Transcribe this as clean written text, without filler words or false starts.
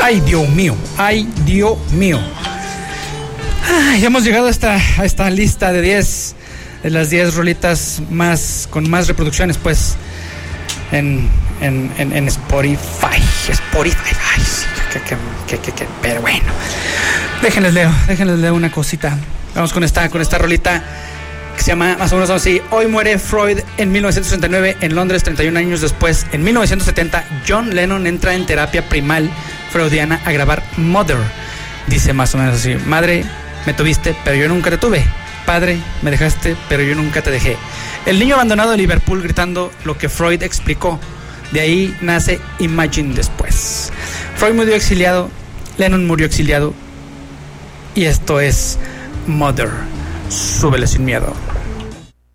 Ay, Dios mío. Ay, Dios mío. Ay, hemos llegado a esta lista de 10, de las 10 rolitas con más reproducciones, pues, en Spotify. Ay, sí, pero bueno. Déjenles leo una cosita. Vamos con esta rolita que se llama más o menos así. Hoy muere Freud en 1969 en Londres. 31 años después, en 1970, John Lennon entra en terapia primal freudiana a grabar Mother. Dice más o menos así: madre, me tuviste, pero yo nunca te tuve. Padre, me dejaste, pero yo nunca te dejé. El niño abandonado de Liverpool gritando lo que Freud explicó. De ahí nace Imagine después. Freud murió exiliado, Lennon murió exiliado. Y esto es Mother. Súbele sin miedo.